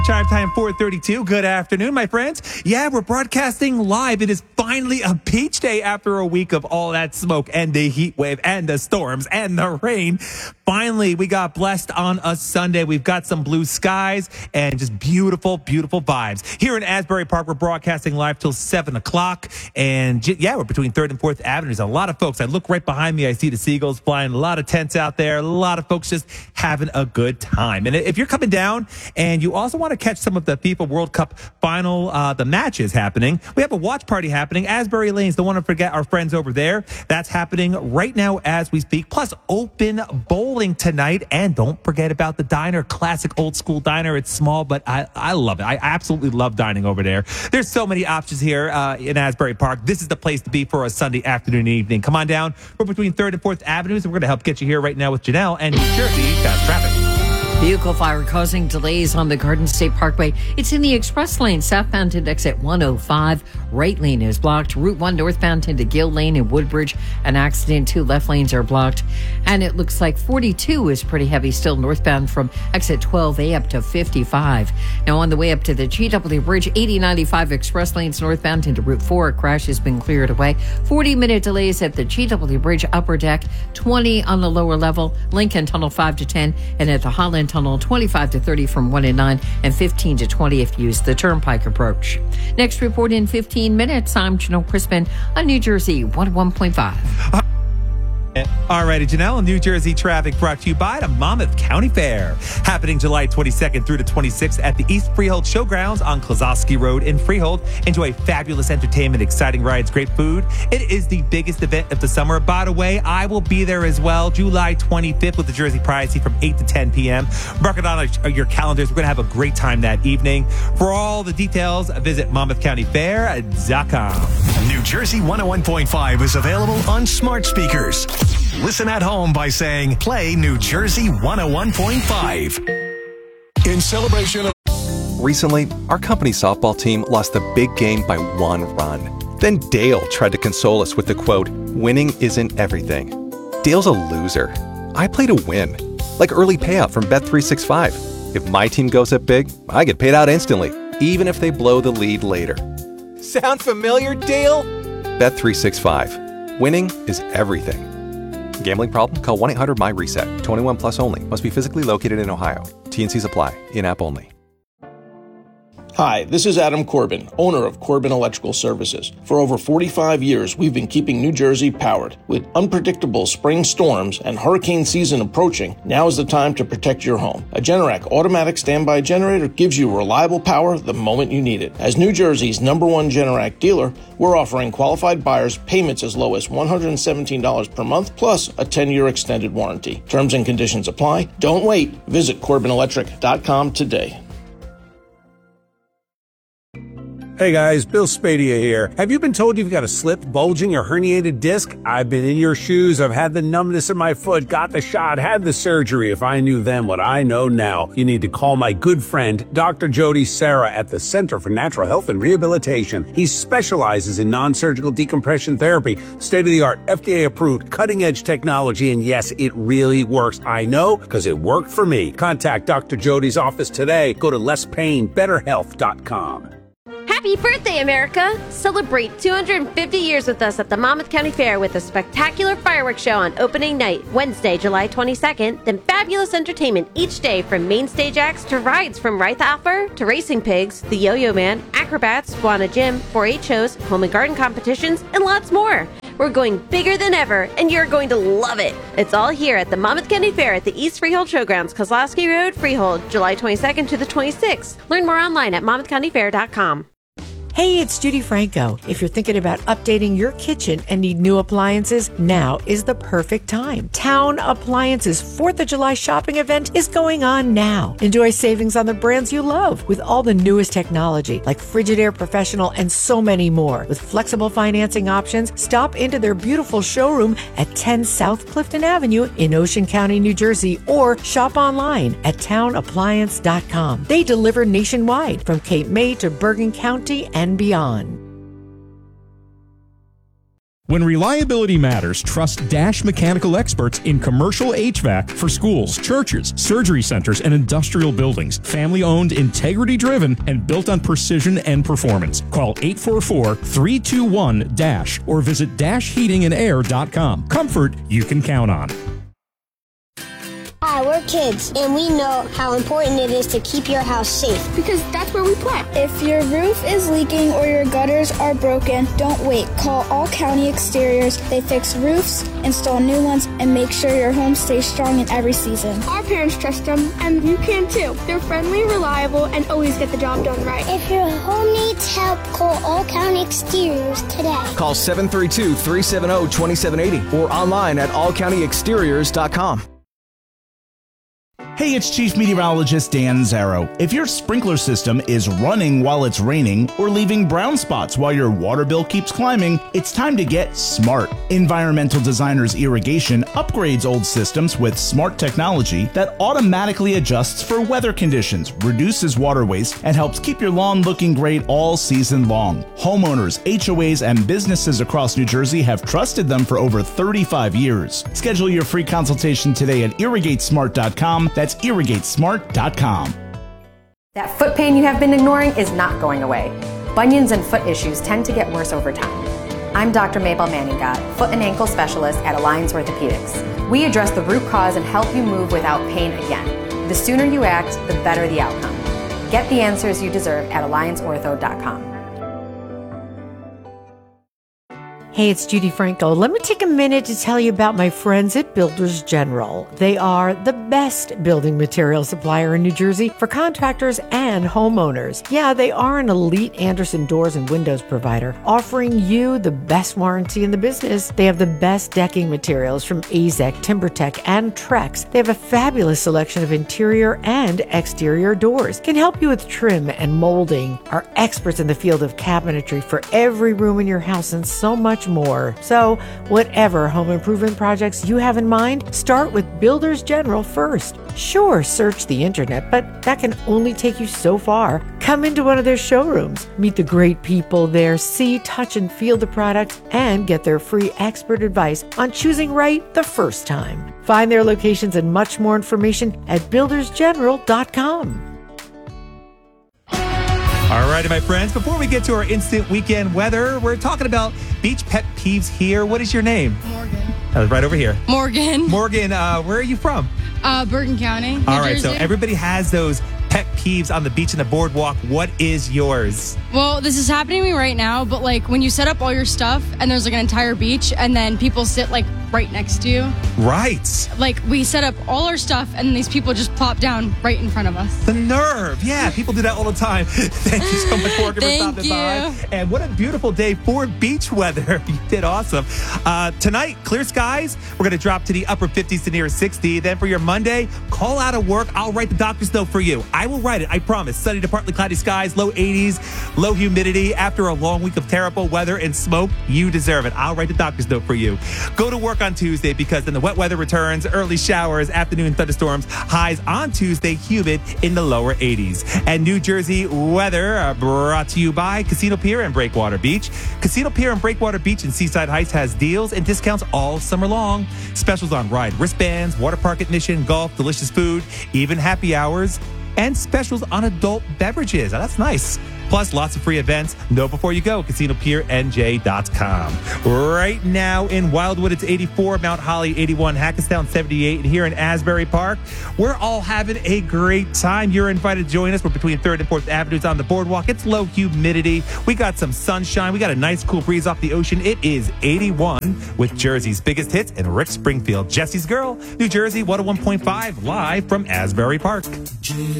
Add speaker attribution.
Speaker 1: Drive time 4:32. Good afternoon, my friends. Yeah, we're broadcasting live. It is finally a beach day after a week of all that smoke and the heat wave and the storms and the rain. Finally, we got blessed on a Sunday. We've got some blue skies and just beautiful, beautiful vibes. Here in Asbury Park, we're broadcasting live till 7 o'clock. And yeah, we're between 3rd and 4th Avenues. A lot of folks. I look right behind me. I see the seagulls flying. A lot of tents out there. A lot of folks just having a good time. And if you're coming down and you also want to catch some of the FIFA World Cup final, the matches happening, we have a watch party happening. Asbury Lanes, don't want to forget our friends over there. That's happening right now as we speak. Plus open bowling tonight. And don't forget about the diner, classic old school diner. It's small, but I love it. I absolutely love dining over there. There's so many options here in Asbury Park. This is the place to be for a Sunday afternoon and evening. Come on down. We're between 3rd and 4th Avenues, and we're going to help get you here right now with Janelle and New Jersey Fast Traffic.
Speaker 2: Vehicle fire causing delays on the Garden State Parkway. It's in the express lane, southbound to exit 105. Right lane is blocked. Route 1 northbound into Gill Lane and Woodbridge. An accident, 2 left lanes are blocked. And it looks like 42 is pretty heavy still northbound from exit 12A up to 55. Now on the way up to the GW Bridge, 8095 express lanes northbound into Route 4. A crash has been cleared away. 40-minute delays at the GW Bridge upper deck, 20 on the lower level. Lincoln Tunnel 5 to 10. And at the Holland Tunnel 25 to 30 from 1 and 9 and 15 to 20 if you use the Turnpike approach. Next report in 15 minutes. I'm Janelle Crispin on New Jersey 101.5.
Speaker 1: All righty, Janelle, New Jersey traffic brought to you by the Monmouth County Fair. Happening July 22nd through the 26th at the East Freehold Showgrounds on Klozowski Road in Freehold. Enjoy fabulous entertainment, exciting rides, great food. It is the biggest event of the summer. By the way, I will be there as well, July 25th with the Jersey Prize from 8 to 10 p.m. Mark it on your calendars. We're going to have a great time that evening. For all the details, visit MonmouthCountyFair.com.
Speaker 3: New Jersey 101.5 is available on smart speakers. Listen at home by saying, play New Jersey 101.5.
Speaker 4: In celebration of...
Speaker 5: Recently, our company softball team lost the big game by 1 run. Then Dale tried to console us with the quote, winning isn't everything. Dale's a loser. I play to win. Like early payout from Bet365. If my team goes up big, I get paid out instantly, even if they blow the lead later. Sound familiar, Dale? Bet365. Winning is everything. Gambling problem? Call 1-800-MY-RESET. 21 plus only. Must be physically located in Ohio. T&Cs apply. In-app only.
Speaker 6: Hi, this is Adam Corbin, owner of Corbin Electrical Services. For over 45 years, we've been keeping New Jersey powered. With unpredictable spring storms and hurricane season approaching, now is the time to protect your home. A Generac automatic standby generator gives you reliable power the moment you need it. As New Jersey's #1 Generac dealer, we're offering qualified buyers payments as low as $117 per month, plus a 10-year extended warranty. Terms and conditions apply. Don't wait. Visit CorbinElectric.com today.
Speaker 7: Hey guys, Bill Spadia here. Have you been told you've got a slipped, bulging, or herniated disc? I've been in your shoes. I've had the numbness in my foot, got the shot, had the surgery. If I knew then what I know now, you need to call my good friend, Dr. Jody Serra at the Center for Natural Health and Rehabilitation. He specializes in non-surgical decompression therapy, state-of-the-art, FDA-approved, cutting-edge technology, and yes, it really works. I know, because it worked for me. Contact Dr. Jody's office today. Go to lesspainbetterhealth.com.
Speaker 8: Happy birthday, America! Celebrate 250 years with us at the Monmouth County Fair with a spectacular fireworks show on opening night, Wednesday, July 22nd, then fabulous entertainment each day from main stage acts to rides from Reithoffer to Racing Pigs, the Yo-Yo Man, Acrobats, Squanah Gym, 4-H shows, home and garden competitions, and lots more. We're going bigger than ever, and you're going to love it. It's all here at the Monmouth County Fair at the East Freehold Showgrounds, Kozlowski Road, Freehold, July 22nd to the 26th. Learn more online at MonmouthCountyFair.com.
Speaker 9: Hey, it's Judy Franco. If you're thinking about updating your kitchen and need new appliances, now is the perfect time. Town Appliances 4th of July shopping event is going on now. Enjoy savings on the brands you love with all the newest technology like Frigidaire Professional and so many more. With flexible financing options, stop into their beautiful showroom at 10 South Clifton Avenue in Ocean County, New Jersey, or shop online at townappliance.com. They deliver nationwide from Cape May to Bergen County and beyond.
Speaker 4: When reliability matters, trust Dash Mechanical experts in commercial HVAC for schools, churches, surgery centers, and industrial buildings. Family-owned, integrity-driven, and built on precision and performance. Call 844-321-DASH or visit dashheatingandair.com. Comfort you can count on.
Speaker 10: Hi, we're kids, and we know how important it is to keep your house safe.
Speaker 11: Because that's where we play. If your roof is leaking or your gutters are broken, don't wait. Call All County Exteriors. They fix roofs, install new ones, and make sure your home stays strong in every season.
Speaker 12: Our parents trust them, and you can too. They're friendly, reliable, and always get the job done right.
Speaker 10: If your home needs help, call All County Exteriors today.
Speaker 13: Call 732-370-2780 or online at allcountyexteriors.com.
Speaker 14: Hey, it's Chief Meteorologist Dan Zarrow. If your sprinkler system is running while it's raining or leaving brown spots while your water bill keeps climbing, it's time to get smart. Environmental Designers Irrigation upgrades old systems with smart technology that automatically adjusts for weather conditions, reduces water waste, and helps keep your lawn looking great all season long. Homeowners, HOAs, and businesses across New Jersey have trusted them for over 35 years. Schedule your free consultation today at irrigatesmart.com. That's irrigatesmart.com.
Speaker 15: That foot pain you have been ignoring is not going away. Bunions and foot issues tend to get worse over time. I'm Dr. Mabel Manningot, foot and ankle specialist at Alliance Orthopedics. We address the root cause and help you move without pain again. The sooner you act, the better the outcome. Get the answers you deserve at allianceortho.com.
Speaker 9: Hey, it's Judy Franco. Let me take a minute to tell you about my friends at Builders General. They are the best building material supplier in New Jersey for contractors and homeowners. Yeah, they are an elite Andersen doors and windows provider, offering you the best warranty in the business. They have the best decking materials from AZEK, TimberTech, and Trex. They have a fabulous selection of interior and exterior doors. Can help you with trim and molding. Are experts in the field of cabinetry for every room in your house and so much more. So, whatever home improvement projects you have in mind, start with Builders General first. Sure, search the internet, but that can only take you so far. Come into one of their showrooms, meet the great people there, see, touch, and feel the products, and get their free expert advice on choosing right the first time. Find their locations and much more information at buildersgeneral.com.
Speaker 1: All righty, my friends, before we get to our instant weekend weather, we're talking about beach pet peeves here. What is your name?
Speaker 16: Morgan.
Speaker 1: Right over here.
Speaker 16: Morgan.
Speaker 1: Morgan, where are you from?
Speaker 16: Bergen County, New
Speaker 1: All right,
Speaker 16: Jersey.
Speaker 1: so everybody has those pet peeves on the beach and the boardwalk. What is yours?
Speaker 16: Well, this is happening to me right now, but like when you set up all your stuff and there's like an entire beach and then people sit like right next to you.
Speaker 1: Right.
Speaker 16: Like we set up all our stuff and these people just plop down right in front of us.
Speaker 1: The nerve. Yeah, people do that all the time. Thank you so much, Morgan, for stopping by. And what a beautiful day for beach weather. You did awesome. Tonight, clear skies. We're going to drop to the upper 50s to near 60. Then for your Monday, call out of work. I'll write the doctor's note for you. I will write it. I promise. Sunny to partly cloudy skies, low 80s, low humidity. After a long week of terrible weather and smoke, you deserve it. I'll write the doctor's note for you. Go to work on Tuesday because then the wet weather returns. Early showers, afternoon thunderstorms, highs on Tuesday, humid in the lower 80s. And New Jersey weather brought to you by Casino Pier and Breakwater Beach. Casino Pier and Breakwater Beach in Seaside Heights has deals and discounts all summer long. Specials on ride wristbands, water park admission, golf, delicious food, even happy hours, and specials on adult beverages. That's nice. Plus, lots of free events. Know before you go. CasinoPierNJ.com. Right now in Wildwood, it's 84. Mount Holly, 81. Hackettstown, 78. And here in Asbury Park, we're all having a great time. You're invited to join us. We're between 3rd and 4th Avenues on the boardwalk. It's low humidity. We got some sunshine. We got a nice cool breeze off the ocean. It is 81 with Jersey's biggest hits and Rick Springfield. Jesse's Girl, New Jersey, 101.5, live from Asbury Park.